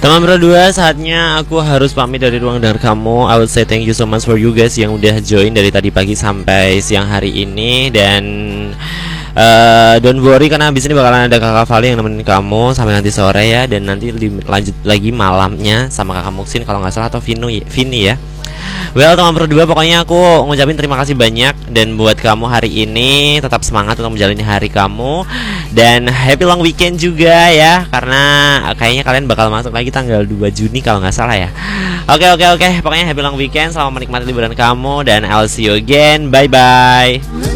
Teman berdua, saatnya aku harus pamit dari ruang dengar kamu. I would say thank you so much for you guys yang udah join dari tadi pagi sampai siang hari ini. Dan don't worry, karena abis ini bakalan ada kakak Vali yang nemenin kamu sampai nanti sore ya. Dan nanti lanjut lagi malamnya sama kakak Muksin kalau nggak salah, atau Vini ya. Well, teman berdua, pokoknya aku ngucapin terima kasih banyak. Dan buat kamu hari ini tetap semangat untuk menjalani hari kamu. Dan happy long weekend juga ya, karena kayaknya kalian bakal masuk lagi tanggal 2 Juni kalau nggak salah ya. Oke, pokoknya happy long weekend, selamat menikmati liburan kamu. Dan I'll see you again, bye bye.